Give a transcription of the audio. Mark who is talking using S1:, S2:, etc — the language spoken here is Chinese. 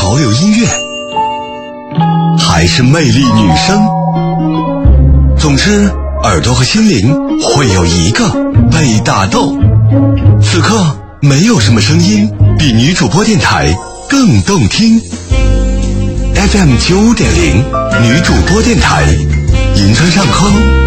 S1: 潮流音乐，还是魅力女声？总之，耳朵和心灵会有一个被打动。此刻，没有什么声音比女主播电台更动听。FM 95.0女主播电台，银川上空